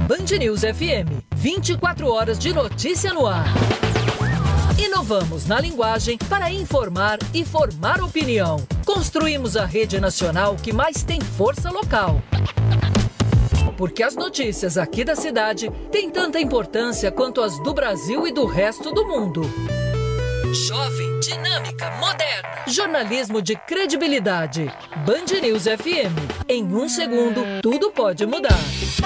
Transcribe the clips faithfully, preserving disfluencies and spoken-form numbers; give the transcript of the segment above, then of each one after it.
Band News F M, vinte e quatro horas de notícia no ar. Inovamos na linguagem para informar e formar opinião. Construímos a rede nacional que mais tem força local. Porque as notícias aqui da cidade têm tanta importância quanto as do Brasil e do resto do mundo. Jovem, dinâmica, moderna. Jornalismo de credibilidade. Band News F M. Em um segundo, tudo pode mudar.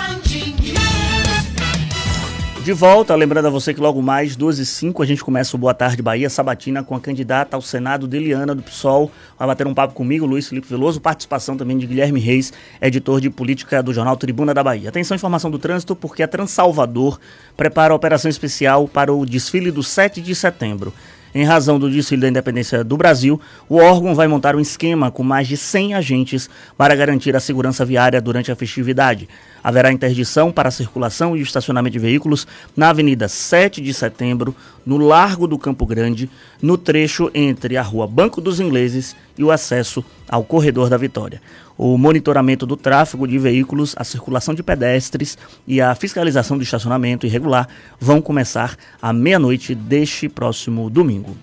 De volta, lembrando a você que logo mais, duas e cinco, a gente começa o Boa Tarde Bahia, sabatina com a candidata ao Senado, Deliana, do P SOL. Vai bater um papo comigo, Luiz Felipe Veloso, participação também de Guilherme Reis, editor de política do jornal Tribuna da Bahia. Atenção, informação do trânsito, porque a Transalvador prepara a operação especial para o desfile do sete de setembro. Em razão do desfile da independência do Brasil, o órgão vai montar um esquema com mais de cem agentes para garantir a segurança viária durante a festividade. Haverá interdição para a circulação e o estacionamento de veículos na Avenida sete de setembro, no Largo do Campo Grande, no trecho entre a Rua Banco dos Ingleses e o acesso ao Corredor da Vitória. O monitoramento do tráfego de veículos, a circulação de pedestres e a fiscalização do estacionamento irregular vão começar à meia-noite deste próximo domingo.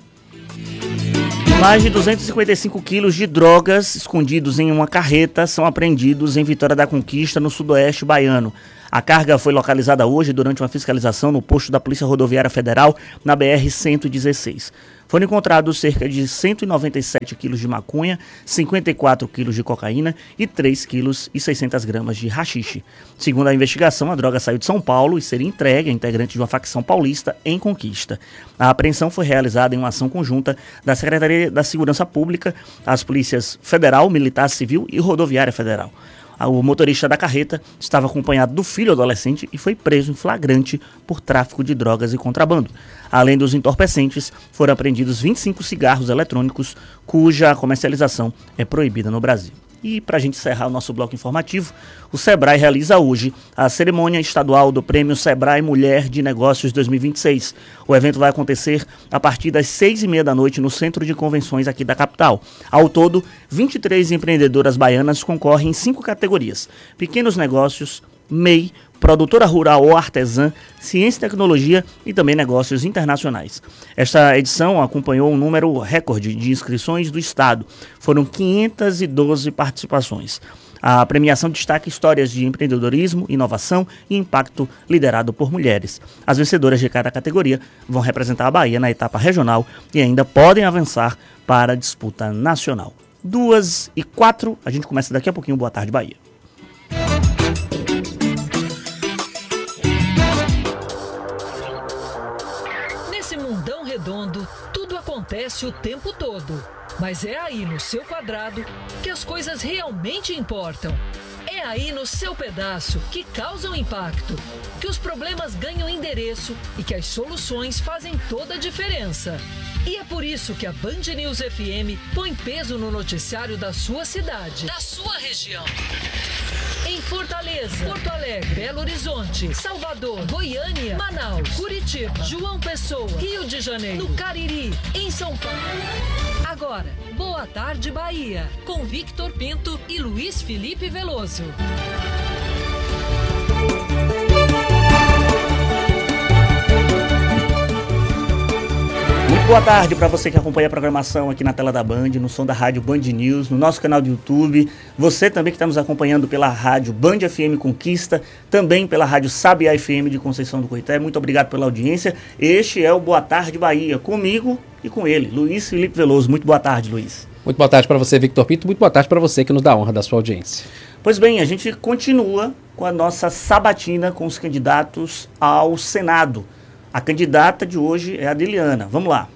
Mais de duzentos e cinquenta e cinco quilos de drogas escondidos em uma carreta são apreendidos em Vitória da Conquista, no sudoeste baiano. A carga foi localizada hoje durante uma fiscalização no posto da Polícia Rodoviária Federal, na B R cento e dezesseis. Foram encontrados cerca de cento e noventa e sete quilos de maconha, cinquenta e quatro quilos de cocaína e três quilos e seiscentas gramas de haxixe. Segundo a investigação, a droga saiu de São Paulo e seria entregue a integrantes de uma facção paulista em Conquista. A apreensão foi realizada em uma ação conjunta da Secretaria da Segurança Pública, as Polícias Federal, Militar Civil e Rodoviária Federal. O motorista da carreta estava acompanhado do filho adolescente e foi preso em flagrante por tráfico de drogas e contrabando. Além dos entorpecentes, foram apreendidos vinte e cinco cigarros eletrônicos, cuja comercialização é proibida no Brasil. E para a gente encerrar o nosso bloco informativo, o Sebrae realiza hoje a cerimônia estadual do Prêmio Sebrae Mulher de Negócios dois mil e vinte e seis. O evento vai acontecer a partir das seis e meia da noite no Centro de Convenções aqui da capital. Ao todo, vinte e três empreendedoras baianas concorrem em cinco categorias: pequenos negócios, M E I, produtora rural ou artesã, ciência e tecnologia e também negócios internacionais. Esta edição acompanhou um número recorde de inscrições do estado. Foram quinhentas e doze participações. A premiação destaca histórias de empreendedorismo, inovação e impacto liderado por mulheres. As vencedoras de cada categoria vão representar a Bahia na etapa regional e ainda podem avançar para a disputa nacional. Duas e quatro, a gente começa daqui a pouquinho. Boa Tarde Bahia. Redondo, tudo acontece o tempo todo. Mas é aí no seu quadrado que as coisas realmente importam. É aí no seu pedaço que causam impacto, que os problemas ganham endereço e que as soluções fazem toda a diferença. E é por isso que a Band News F M põe peso no noticiário da sua cidade, da sua região. Em Fortaleza, Porto Alegre, Belo Horizonte, Salvador, Goiânia, Manaus, Curitiba, João Pessoa, Rio de Janeiro, no Cariri, em São Paulo. Agora, Boa Tarde Bahia, com Victor Pinto e Luiz Felipe Veloso. Muito boa tarde para você que acompanha a programação aqui na tela da Band, no som da rádio Band News, no nosso canal do YouTube. Você também que está nos acompanhando pela rádio Band F M Conquista, também pela rádio Sabiá F M de Conceição do Coité. Muito obrigado pela audiência. Este é o Boa Tarde Bahia, comigo e com ele, Luiz Felipe Veloso. Muito boa tarde, Luiz. Muito boa tarde para você, Victor Pinto. Muito boa tarde para você que nos dá a honra da sua audiência. Pois bem, a gente continua com a nossa sabatina com os candidatos ao Senado. A candidata de hoje é a Deliana. Vamos lá.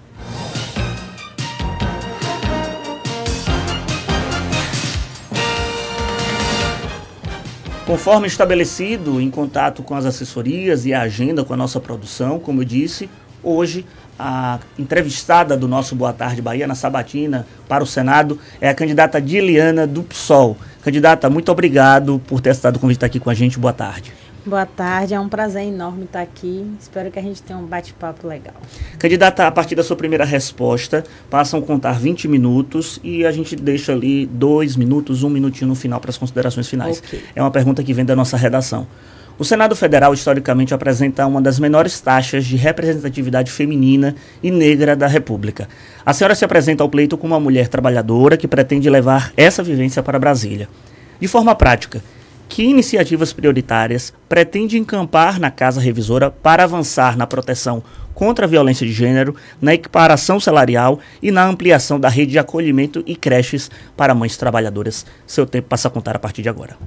Conforme estabelecido em contato com as assessorias e a agenda com a nossa produção, como eu disse, hoje a entrevistada do nosso Boa Tarde Bahia na sabatina para o Senado é a candidata Deliana do P SOL. Candidata, muito obrigado por ter aceitado o convite aqui com a gente. Boa tarde. Boa tarde, é um prazer enorme estar aqui. Espero que a gente tenha um bate-papo legal. Candidata, a partir da sua primeira resposta, passam a contar vinte minutos e a gente deixa ali dois minutos, um minutinho no final para as considerações finais. Okay. É uma pergunta que vem da nossa redação. O Senado Federal, historicamente, apresenta uma das menores taxas de representatividade feminina e negra da República. A senhora se apresenta ao pleito como uma mulher trabalhadora que pretende levar essa vivência para Brasília. De forma prática, que iniciativas prioritárias pretende encampar na Casa Revisora para avançar na proteção contra a violência de gênero, na equiparação salarial e na ampliação da rede de acolhimento e creches para mães trabalhadoras? Seu tempo passa a contar a partir de agora.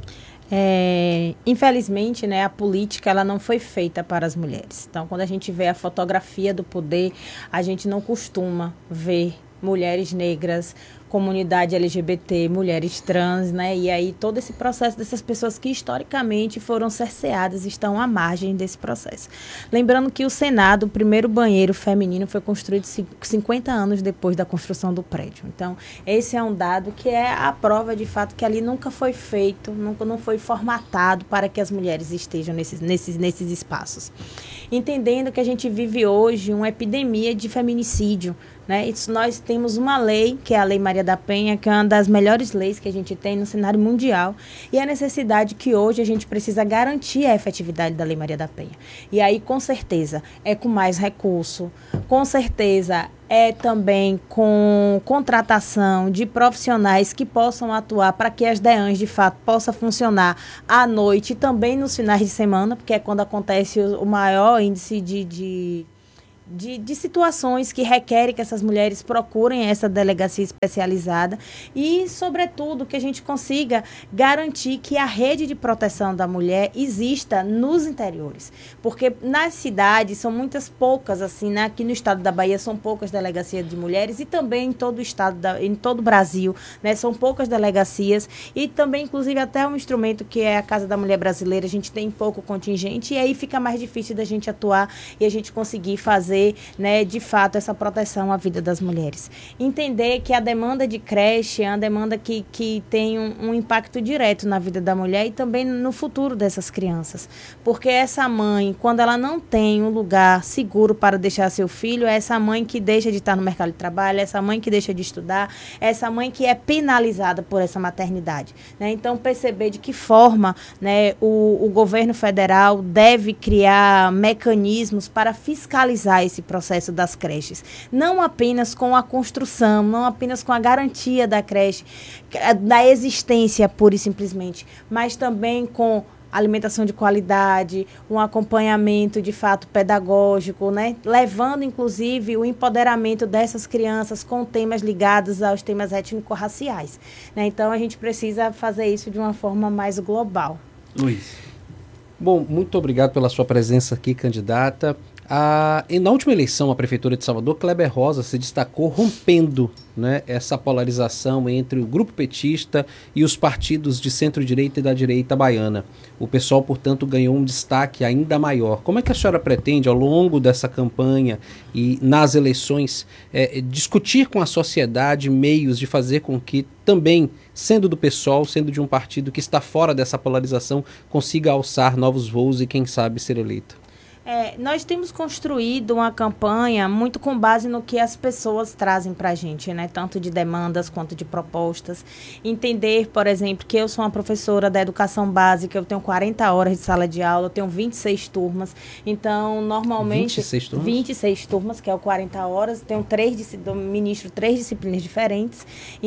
É, infelizmente, né, a política ela não foi feita para as mulheres. Então, quando a gente vê a fotografia do poder, a gente não costuma ver mulheres negras, comunidade L G B T, mulheres trans, né? E aí todo esse processo dessas pessoas que historicamente foram cerceadas estão à margem desse processo. Lembrando que o Senado, o primeiro banheiro feminino, foi construído cinquenta anos depois da construção do prédio. Então, esse é um dado que é a prova de fato que ali nunca foi feito, nunca não foi formatado para que as mulheres estejam nesses, nesses, nesses espaços. Entendendo que a gente vive hoje uma epidemia de feminicídio, né? Isso, nós temos uma lei, que é a Lei Maria da Penha, que é uma das melhores leis que a gente tem no cenário mundial, e a necessidade que hoje a gente precisa garantir a efetividade da Lei Maria da Penha. E aí, com certeza, é com mais recurso, com certeza é também com contratação de profissionais que possam atuar para que as DEANs, de fato, possam funcionar à noite e também nos finais de semana, porque é quando acontece o, o maior índice de... de De, de situações que requerem que essas mulheres procurem essa delegacia especializada e, sobretudo, que a gente consiga garantir que a rede de proteção da mulher exista nos interiores. Porque nas cidades são muitas poucas, assim, né? Aqui no estado da Bahia são poucas delegacias de mulheres e também em todo o estado, da, em todo o Brasil, né? São poucas delegacias e também, inclusive, até um instrumento que é a Casa da Mulher Brasileira, a gente tem pouco contingente e aí fica mais difícil da gente atuar e a gente conseguir fazer, né, de fato, essa proteção à vida das mulheres. Entender que a demanda de creche é uma demanda que, que tem um, um impacto direto na vida da mulher e também no futuro dessas crianças. Porque essa mãe, quando ela não tem um lugar seguro para deixar seu filho, é essa mãe que deixa de estar no mercado de trabalho, é essa mãe que deixa de estudar, é essa mãe que é penalizada por essa maternidade, né? Então, perceber de que forma, né, o, o governo federal deve criar mecanismos para fiscalizar esse processo das creches, não apenas com a construção, não apenas com a garantia da creche, da existência pura e simplesmente, mas também com alimentação de qualidade, um acompanhamento de fato pedagógico, né? Levando inclusive o empoderamento dessas crianças com temas ligados aos temas étnico-raciais, né? Então a gente precisa fazer isso de uma forma mais global. Luiz. Bom, muito obrigado pela sua presença aqui, candidata. A, e na última eleição, a Prefeitura de Salvador, Kleber Rosa se destacou rompendo, né, essa polarização entre o grupo petista e os partidos de centro-direita e da direita baiana. O pessoal, portanto, ganhou um destaque ainda maior. Como é que a senhora pretende, ao longo dessa campanha e nas eleições, é, discutir com a sociedade meios de fazer com que também, sendo do PSOL, sendo de um partido que está fora dessa polarização, consiga alçar novos voos e, quem sabe, ser eleita? É, nós temos construído uma campanha muito com base no que as pessoas trazem para a gente, né? Tanto de demandas quanto de propostas. Entender, por exemplo, que eu sou uma professora da educação básica, eu tenho quarenta horas de sala de aula, eu tenho vinte e seis turmas. Então, normalmente... vinte e seis turmas? vinte e seis turmas, que é o quarenta horas. Tenho três, ministro três disciplinas diferentes.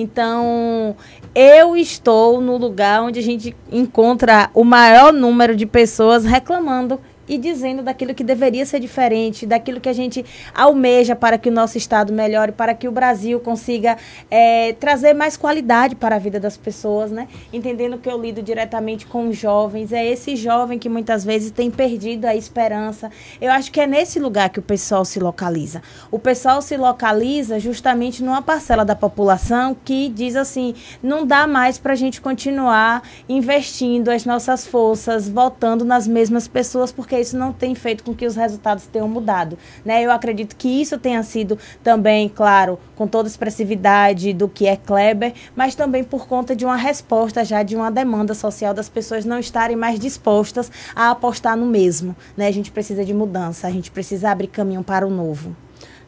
Então, eu estou no lugar onde a gente encontra o maior número de pessoas reclamando e dizendo daquilo que deveria ser diferente, daquilo que a gente almeja para que o nosso Estado melhore, para que o Brasil consiga é, trazer mais qualidade para a vida das pessoas, né? Entendendo que eu lido diretamente com os jovens, é esse jovem que muitas vezes tem perdido a esperança. Eu acho que é nesse lugar que o pessoal se localiza. O pessoal se localiza justamente numa parcela da população que diz assim, não dá mais para a gente continuar investindo as nossas forças, votando nas mesmas pessoas, porque isso não tem feito com que os resultados tenham mudado, né? Eu acredito que isso tenha sido também, claro, com toda a expressividade do que é Kleber, mas também por conta de uma resposta já de uma demanda social das pessoas não estarem mais dispostas a apostar no mesmo, né? A gente precisa de mudança, a gente precisa abrir caminho para o novo.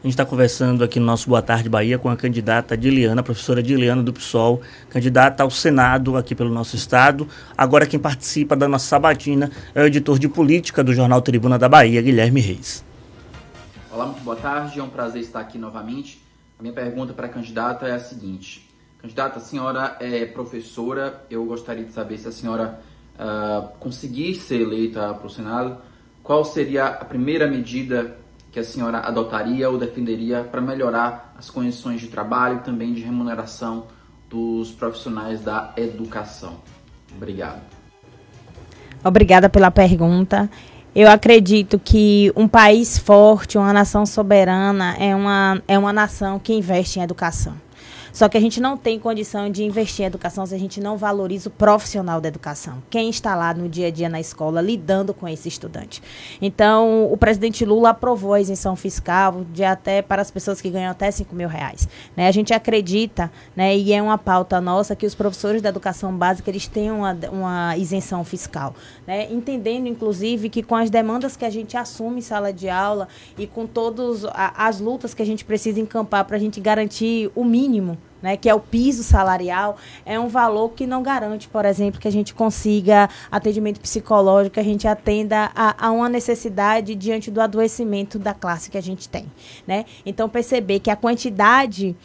A gente está conversando aqui no nosso Boa Tarde Bahia com a candidata Diliana, a professora Diliana do PSOL, candidata ao Senado aqui pelo nosso estado. Agora quem participa da nossa sabatina é o editor de política do jornal Tribuna da Bahia, Guilherme Reis. Olá, muito boa tarde, é um prazer estar aqui novamente. A minha pergunta para a candidata é a seguinte. Candidata, a senhora é professora, eu gostaria de saber se a senhora uh, conseguir ser eleita para o Senado, qual seria a primeira medida que a senhora adotaria ou defenderia para melhorar as condições de trabalho e também de remuneração dos profissionais da educação? Obrigado. Obrigada pela pergunta. Eu acredito que um país forte, uma nação soberana, é uma, é uma nação que investe em educação. Só que a gente não tem condição de investir em educação se a gente não valoriza o profissional da educação. Quem está lá no dia a dia na escola, lidando com esse estudante. Então, o presidente Lula aprovou a isenção fiscal de até para as pessoas que ganham até cinco mil reais. Né? A gente acredita, né, e é uma pauta nossa, que os professores da educação básica eles tenham uma, uma isenção fiscal. Né? Entendendo, inclusive, que com as demandas que a gente assume em sala de aula e com todas as lutas que a gente precisa encampar para a gente garantir o mínimo, né, que é o piso salarial, é um valor que não garante, por exemplo, que a gente consiga atendimento psicológico, que a gente atenda a, a uma necessidade diante do adoecimento da classe que a gente tem. Né? Então, perceber que a quantidade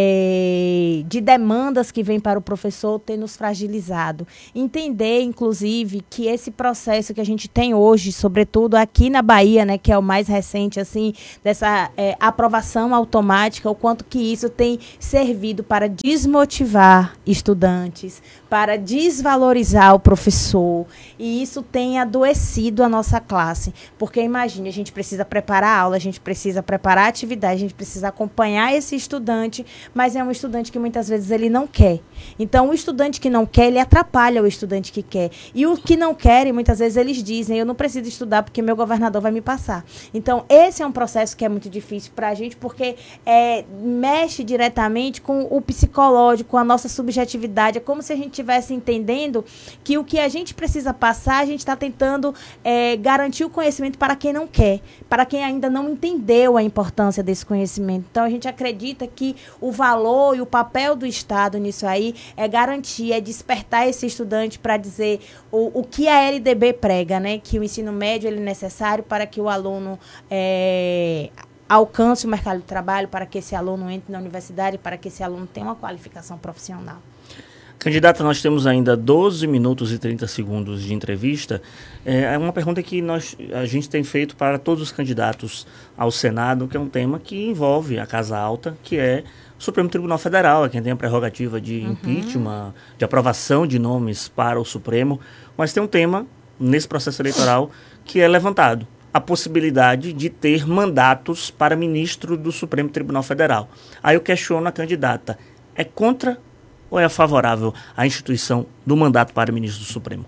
É, de demandas que vem para o professor tem nos fragilizado. Entender, inclusive, que esse processo que a gente tem hoje, sobretudo aqui na Bahia, né, que é o mais recente, assim, dessa é, aprovação automática, o quanto que isso tem servido para desmotivar estudantes, para desvalorizar o professor, e isso tem adoecido a nossa classe. Porque, imagine, a gente precisa preparar a aula, a gente precisa preparar a atividade, a gente precisa acompanhar esse estudante, mas é um estudante que muitas vezes ele não quer. Então, o estudante que não quer, ele atrapalha o estudante que quer. E o que não querem, muitas vezes eles dizem, eu não preciso estudar porque meu governador vai me passar. Então, esse é um processo que é muito difícil para a gente, porque é, mexe diretamente com o psicológico, com a nossa subjetividade. É como se a gente estivesse entendendo que o que a gente precisa passar, a gente está tentando é, garantir o conhecimento para quem não quer, para quem ainda não entendeu a importância desse conhecimento. Então, a gente acredita que o valor e o papel do Estado nisso aí é garantir, é despertar esse estudante para dizer o, o que a L D B prega, né? Que o ensino médio ele é necessário para que o aluno é, alcance o mercado de trabalho, para que esse aluno entre na universidade, para que esse aluno tenha uma qualificação profissional. Candidata, nós temos ainda doze minutos e trinta segundos de entrevista. É uma pergunta que nós, a gente tem feito para todos os candidatos ao Senado, que é um tema que envolve a Casa Alta, que é o Supremo Tribunal Federal, é quem tem a prerrogativa de uhum. impeachment, de aprovação de nomes para o Supremo. Mas tem um tema nesse processo eleitoral que é levantado: a possibilidade de ter mandatos para ministro do Supremo Tribunal Federal. Aí eu questiono a candidata: é contra ou é favorável à instituição do mandato para ministro do Supremo?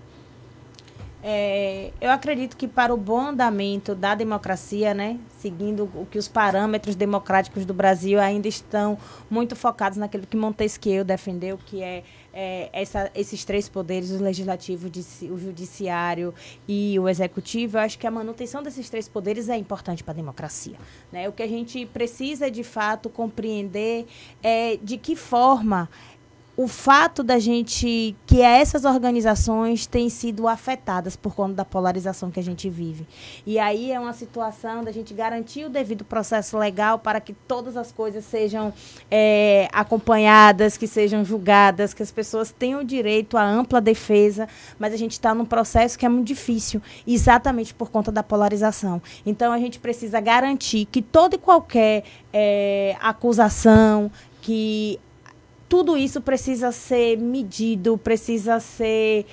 É, eu acredito que para o bom andamento da democracia, né, seguindo o que os parâmetros democráticos do Brasil ainda estão muito focados naquilo que Montesquieu defendeu, que é, é essa, esses três poderes, o legislativo, o judiciário e o executivo. Eu acho que a manutenção desses três poderes é importante para a democracia. Né? O que a gente precisa, de fato, compreender é de que forma o fato da gente, que essas organizações têm sido afetadas por conta da polarização que a gente vive. E aí é uma situação da gente garantir o devido processo legal para que todas as coisas sejam é, acompanhadas, que sejam julgadas, que as pessoas tenham direito à ampla defesa, mas a gente está num processo que é muito difícil, exatamente por conta da polarização. Então, a gente precisa garantir que toda e qualquer é, acusação, que tudo isso precisa ser medido, precisa ser,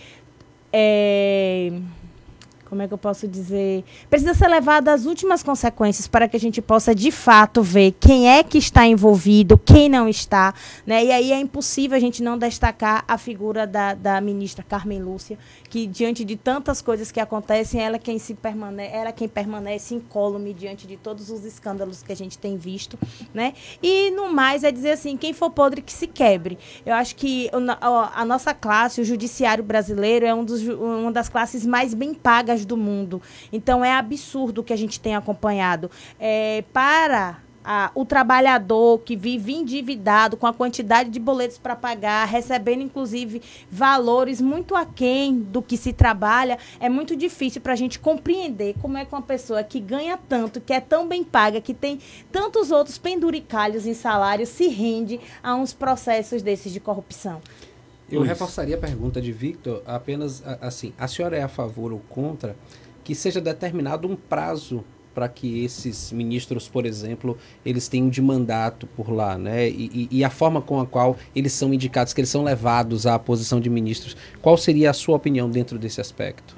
é, como é que eu posso dizer? Precisa ser levado às últimas consequências para que a gente possa, de fato, ver quem é que está envolvido, quem não está. Né? E aí é impossível a gente não destacar a figura da, da ministra Carmen Lúcia, que, diante de tantas coisas que acontecem, ela é quem, se permane- ela é quem permanece incólume diante de todos os escândalos que a gente tem visto. Né? E, no mais, é dizer assim, quem for podre que se quebre. Eu acho que a nossa classe, o judiciário brasileiro, é um dos, uma das classes mais bem pagas do mundo. Então, é absurdo o que a gente tem acompanhado. É, para A, o trabalhador que vive endividado com a quantidade de boletos para pagar, recebendo inclusive valores muito aquém do que se trabalha, é muito difícil para a gente compreender como é que uma pessoa que ganha tanto, que é tão bem paga, que tem tantos outros penduricalhos em salário, se rende a uns processos desses de corrupção. Eu reforçaria a pergunta de Victor apenas assim, a senhora é a favor ou contra que seja determinado um prazo para que esses ministros, por exemplo, eles tenham de mandato por lá, né? E, e, e a forma com a qual eles são indicados, que eles são levados à posição de ministros. Qual seria a sua opinião dentro desse aspecto?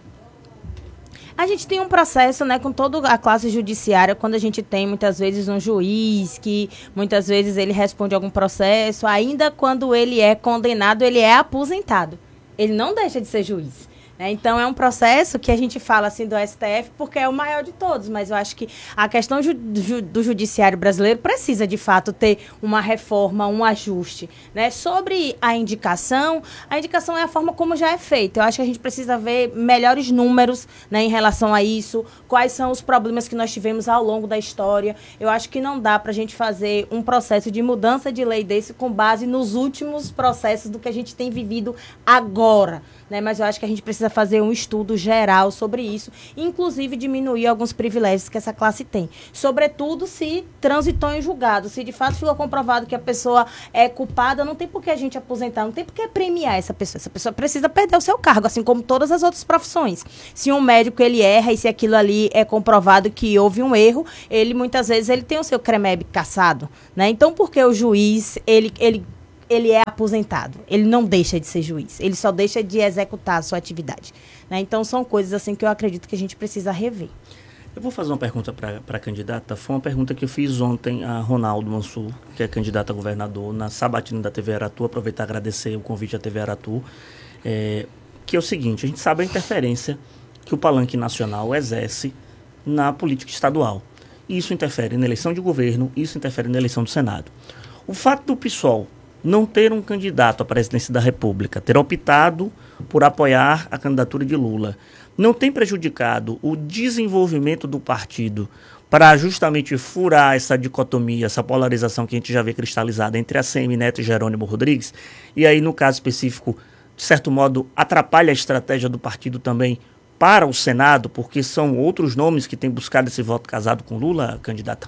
A gente tem um processo, né, com toda a classe judiciária, quando a gente tem muitas vezes um juiz que muitas vezes ele responde algum processo, ainda quando ele é condenado, ele é aposentado. Ele não deixa de ser juiz. Então, é um processo que a gente fala assim do S T F porque é o maior de todos, mas eu acho que a questão ju- ju- do judiciário brasileiro precisa, de fato, ter uma reforma, um ajuste, né? Sobre a indicação, a indicação é a forma como já é feita. Eu acho que a gente precisa ver melhores números, né, em relação a isso, quais são os problemas que nós tivemos ao longo da história. Eu acho que não dá para a gente fazer um processo de mudança de lei desse com base nos últimos processos do que a gente tem vivido agora, né? Mas eu acho que a gente precisa fazer um estudo geral sobre isso, inclusive diminuir alguns privilégios que essa classe tem. Sobretudo se transitou em julgado, se de fato ficou comprovado que a pessoa é culpada, não tem por que a gente aposentar, não tem por que premiar essa pessoa. Essa pessoa precisa perder o seu cargo, assim como todas as outras profissões. Se um médico ele erra e se aquilo ali é comprovado que houve um erro, ele muitas vezes ele tem o seu CREMEB cassado, né? Então, por que o juiz, ele... ele ele é aposentado, ele não deixa de ser juiz, ele só deixa de executar a sua atividade, né? Então, são coisas assim que eu acredito que a gente precisa rever. Eu vou fazer uma pergunta para a candidata, foi uma pergunta que eu fiz ontem a Ronaldo Mansur, que é candidata a governador, na sabatina da T V Aratu, aproveitar e agradecer o convite à T V Aratu, é, que é o seguinte, a gente sabe a interferência que o palanque nacional exerce na política estadual. Isso interfere na eleição de governo, isso interfere na eleição do Senado. O fato do PSOL não ter um candidato à presidência da República, ter optado por apoiar a candidatura de Lula, não tem prejudicado o desenvolvimento do partido para justamente furar essa dicotomia, essa polarização que a gente já vê cristalizada entre A C M Neto e Jerônimo Rodrigues? E aí, no caso específico, de certo modo, atrapalha a estratégia do partido também para o Senado, porque são outros nomes que têm buscado esse voto casado com Lula, candidata?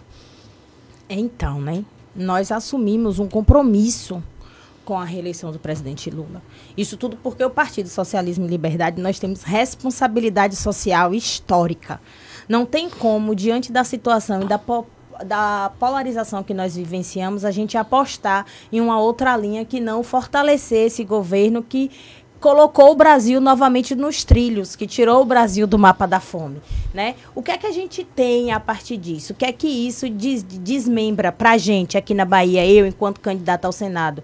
Então, né? Nós assumimos um compromisso com a reeleição do presidente Lula. Isso tudo porque o Partido Socialismo e Liberdade, nós temos responsabilidade social histórica. Não tem como, diante da situação e da, po- da polarização que nós vivenciamos, a gente apostar em uma outra linha que não fortalecer esse governo que colocou o Brasil novamente nos trilhos, que tirou o Brasil do mapa da fome, né? O que é que a gente tem a partir disso? O que é que isso des- desmembra para a gente aqui na Bahia, eu enquanto candidata ao Senado?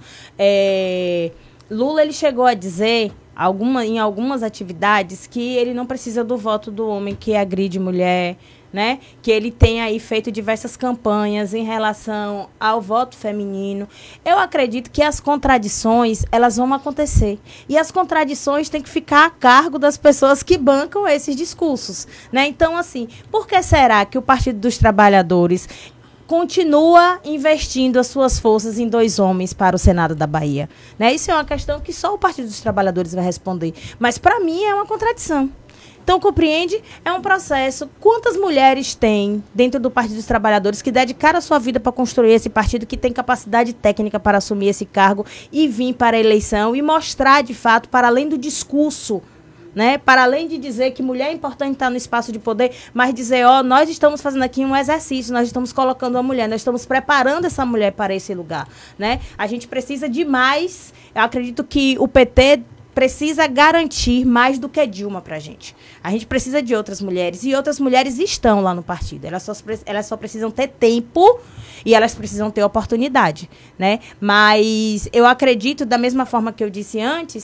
É, Lula, ele chegou a dizer alguma, em algumas atividades que ele não precisa do voto do homem que agride mulher, né? Que ele tem aí feito diversas campanhas em relação ao voto feminino. Eu acredito que as contradições, elas vão acontecer. E as contradições têm que ficar a cargo das pessoas que bancam esses discursos, né? Então, assim, por que será que o Partido dos Trabalhadores continua investindo as suas forças em dois homens para o Senado da Bahia, né? Isso é uma questão que só o Partido dos Trabalhadores vai responder. Mas, para mim, é uma contradição. Então, compreende? É um processo. Quantas mulheres tem dentro do Partido dos Trabalhadores que dedicaram a sua vida para construir esse partido, que tem capacidade técnica para assumir esse cargo e vir para a eleição e mostrar, de fato, para além do discurso, né? Para além de dizer que mulher é importante estar no espaço de poder, mas dizer, ó, nós estamos fazendo aqui um exercício, nós estamos colocando uma mulher, nós estamos preparando essa mulher para esse lugar, né? A gente precisa de mais. Eu acredito que o P T precisa garantir mais do que Dilma para a gente. A gente precisa de outras mulheres, e outras mulheres estão lá no partido. Elas só, elas só precisam ter tempo e elas precisam ter oportunidade, né? Mas eu acredito, da mesma forma que eu disse antes,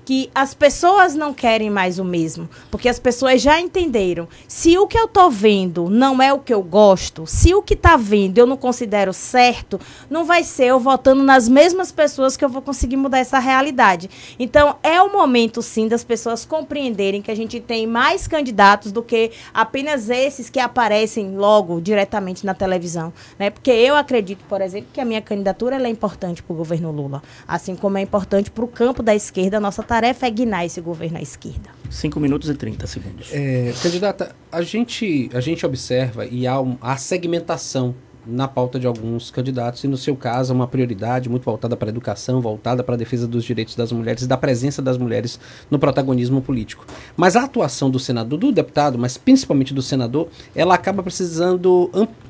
que as pessoas não querem mais o mesmo, porque as pessoas já entenderam. Se o que eu tô vendo não é o que eu gosto, se o que tá vendo eu não considero certo, não vai ser eu votando nas mesmas pessoas que eu vou conseguir mudar essa realidade. Então, é o momento, sim, das pessoas compreenderem que a gente tem mais candidatos do que apenas esses que aparecem logo, diretamente na televisão, né? Porque eu acredito, por exemplo, que a minha candidatura ela é importante para o governo Lula, assim como é importante para o campo da esquerda. A nossa tarefa é guinar esse governo à esquerda. cinco minutos e trinta segundos. É, candidata, a gente, a gente observa e há, um, há segmentação na pauta de alguns candidatos, e no seu caso uma prioridade muito voltada para a educação, voltada para a defesa dos direitos das mulheres e da presença das mulheres no protagonismo político. Mas a atuação do senador, do deputado, mas principalmente do senador, ela acaba precisando...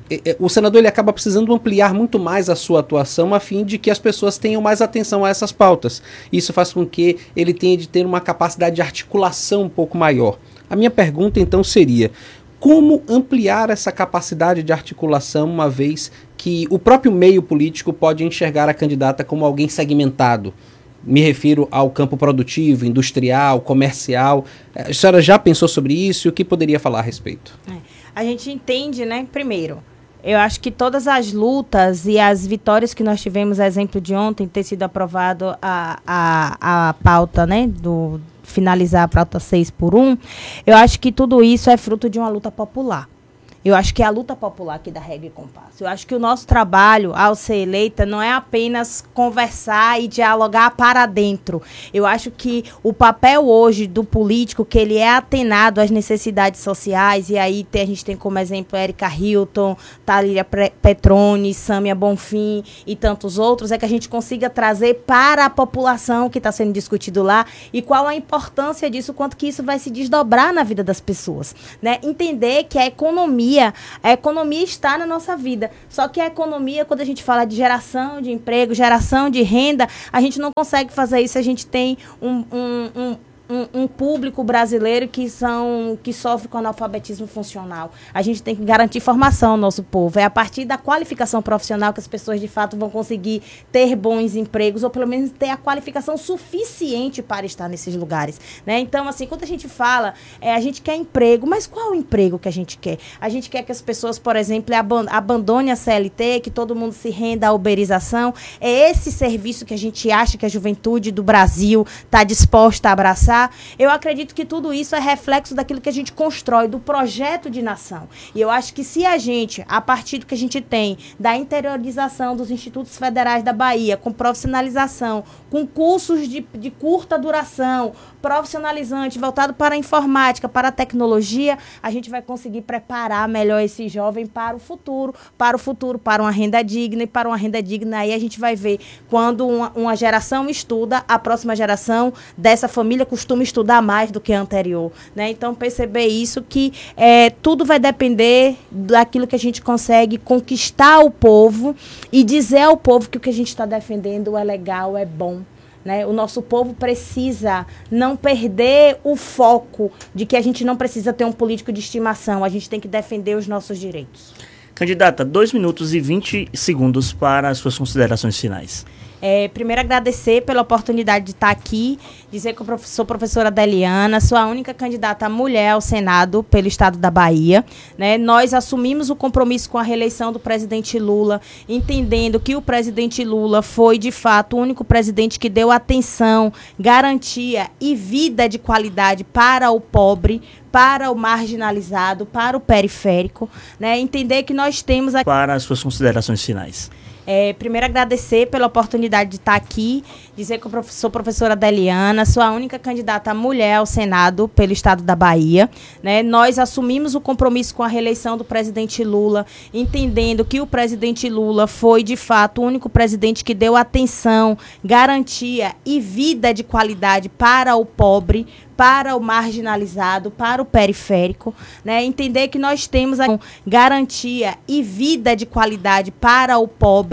O senador ele acaba precisando ampliar muito mais a sua atuação a fim de que as pessoas tenham mais atenção a essas pautas. Isso faz com que ele tenha de ter uma capacidade de articulação um pouco maior. A minha pergunta então seria: como ampliar essa capacidade de articulação, uma vez que o próprio meio político pode enxergar a candidata como alguém segmentado? Me refiro ao campo produtivo, industrial, comercial. A senhora já pensou sobre isso e o que poderia falar a respeito? É, a gente entende, né, primeiro, eu acho que todas as lutas e as vitórias que nós tivemos, exemplo de ontem, ter sido aprovado a, a, a pauta, né, do finalizar a pauta seis por um, eu acho que tudo isso é fruto de uma luta popular. Eu acho que é a luta popular que dá regra e compasso. Eu acho que o nosso trabalho, ao ser eleita, não é apenas conversar e dialogar para dentro. Eu acho que o papel hoje do político, que ele é atenado às necessidades sociais, e aí tem, a gente tem como exemplo Érica Hilton, Thalíria Petroni, Sâmia Bonfim e tantos outros, é que a gente consiga trazer para a população que está sendo discutido lá e qual a importância disso, quanto que isso vai se desdobrar na vida das pessoas, né? Entender que a economia A economia está na nossa vida. Só que a economia, quando a gente fala de geração de emprego, geração de renda, a gente não consegue fazer isso se a gente tem um, um, um Um, um público brasileiro que, são, que sofre com analfabetismo funcional. A gente tem que garantir formação ao nosso povo. É a partir da qualificação profissional que as pessoas, de fato, vão conseguir ter bons empregos, ou pelo menos ter a qualificação suficiente para estar nesses lugares, né? Então, assim, quando a gente fala, é, a gente quer emprego, mas qual é o emprego que a gente quer? A gente quer que as pessoas, por exemplo, abandonem a C L T, que todo mundo se renda à uberização. É esse serviço que a gente acha que a juventude do Brasil está disposta a abraçar. Eu acredito que tudo isso é reflexo daquilo que a gente constrói, do projeto de nação. E eu acho que se a gente, a partir do que a gente tem, da interiorização dos institutos federais da Bahia, com profissionalização, com cursos de, de curta duração, profissionalizante, voltado para a informática, para a tecnologia, a gente vai conseguir preparar melhor esse jovem para o futuro, para o futuro, para uma renda digna, e para uma renda digna aí a gente vai ver quando uma, uma geração estuda, a próxima geração dessa família costuma estudar mais do que a anterior, né? Então, perceber isso, que é, tudo vai depender daquilo que a gente consegue conquistar o povo e dizer ao povo que o que a gente está defendendo é legal, é bom, né? O nosso povo precisa não perder o foco de que a gente não precisa ter um político de estimação, a gente tem que defender os nossos direitos. Candidata, dois minutos e vinte segundos para as suas considerações finais. É, primeiro, agradecer pela oportunidade de estar aqui, dizer que eu sou professora Deliana, sou a única candidata mulher ao Senado pelo estado da Bahia, né? Nós assumimos o compromisso com a reeleição do presidente Lula, entendendo que o presidente Lula foi, de fato, o único presidente que deu atenção, garantia e vida de qualidade para o pobre, para o marginalizado, para o periférico, né? Entender que nós temos aqui... Para as suas considerações finais. É, primeiro, agradecer pela oportunidade de estar aqui, dizer que eu sou professora Deliana, sou a única candidata mulher ao Senado pelo estado da Bahia, né? Nós assumimos o compromisso com a reeleição do presidente Lula, entendendo que o presidente Lula foi, de fato, o único presidente que deu atenção, garantia e vida de qualidade para o pobre, para o marginalizado, para o periférico, né? Entender que nós temos a garantia e vida de qualidade para o pobre,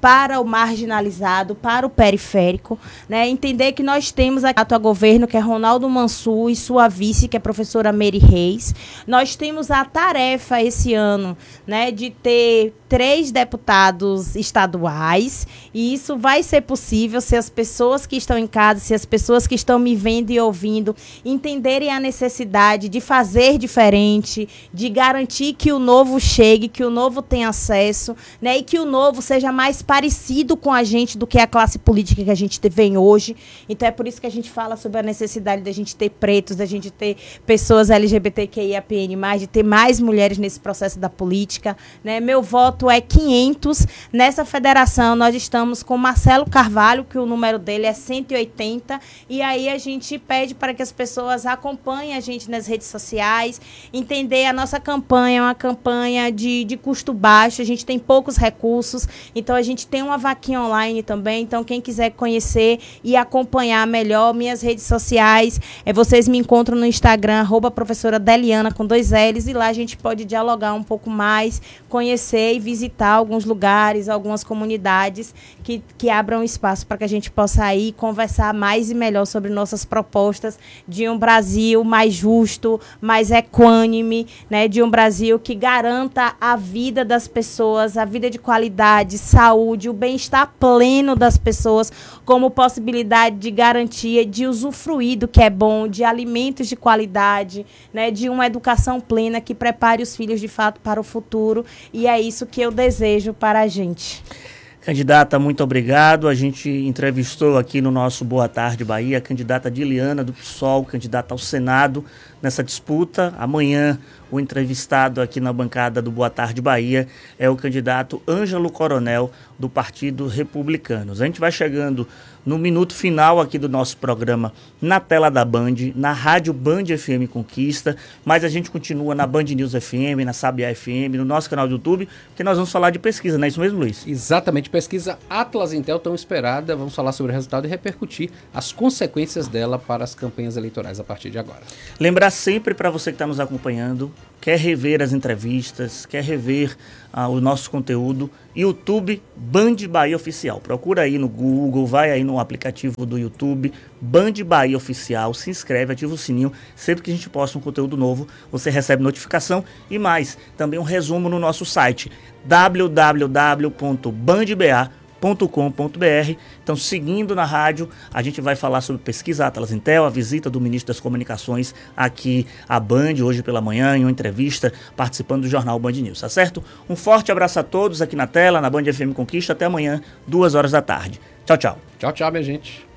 para o marginalizado, para o periférico, né? Entender que nós temos aqui a governo, que é Ronaldo Mansur, e sua vice, que é a professora Mary Reis. Nós temos a tarefa esse ano, né, de ter três deputados estaduais, e isso vai ser possível se as pessoas que estão em casa, se as pessoas que estão me vendo e ouvindo entenderem a necessidade de fazer diferente, de garantir que o novo chegue, que o novo tenha acesso, né, e que o novo seja mais parecido com a gente do que a classe política que a gente vem hoje. Então é por isso que a gente fala sobre a necessidade da gente ter pretos, da gente ter pessoas L G B T Q I A P N mais, de ter mais mulheres nesse processo da política, né? Meu voto é quinhentos. Nessa federação nós estamos com Marcelo Carvalho, que o número dele é cento e oitenta, e aí a gente pede para que as pessoas acompanhem a gente nas redes sociais, entender a nossa campanha, é uma campanha de, de custo baixo, a gente tem poucos recursos, então a gente tem uma vaquinha online também, então quem quiser conhecer e acompanhar melhor minhas redes sociais, é, vocês me encontram no Instagram, arroba professora Deliana, com dois L's, e lá a gente pode dialogar um pouco mais, conhecer e visitar alguns lugares, algumas comunidades que, que abram espaço para que a gente possa ir conversar mais e melhor sobre nossas propostas de um Brasil mais justo, mais equânime, né, de um Brasil que garanta a vida das pessoas, a vida de qualidade, saúde, o bem-estar pleno das pessoas, como possibilidade de garantia de usufruir do que é bom, de alimentos de qualidade, né, de uma educação plena que prepare os filhos de fato para o futuro, e é isso que eu desejo para a gente. Candidata, muito obrigado. A gente entrevistou aqui no nosso Boa Tarde Bahia a candidata Diliana do PSOL, candidata ao Senado nessa disputa. Amanhã, o entrevistado aqui na bancada do Boa Tarde Bahia é o candidato Ângelo Coronel, do Partido Republicanos. A gente vai chegando no minuto final aqui do nosso programa na tela da Band, na rádio Band F M Conquista, mas a gente continua na Band News F M, na Sabiá F M, no nosso canal do YouTube, porque nós vamos falar de pesquisa, não é isso mesmo, Luiz? Exatamente, pesquisa Atlas Intel tão esperada, vamos falar sobre o resultado e repercutir as consequências dela para as campanhas eleitorais a partir de agora. Lembrar sempre para você que está nos acompanhando, quer rever as entrevistas, quer rever uh, o nosso conteúdo, YouTube Band Bahia Oficial. Procura aí no Google, vai aí no aplicativo do YouTube, Band Bahia Oficial, se inscreve, ativa o sininho. Sempre que a gente posta um conteúdo novo, você recebe notificação. E mais, também um resumo no nosso site, w w w ponto band b a ponto com ponto b r. Então, seguindo na rádio, a gente vai falar sobre pesquisa Atlas Intel, a visita do ministro das Comunicações aqui à Band, hoje pela manhã, em uma entrevista, participando do jornal Band News, tá certo? Um forte abraço a todos aqui na tela, na Band F M Conquista. Até amanhã, duas horas da tarde. Tchau, tchau. Tchau, tchau, minha gente.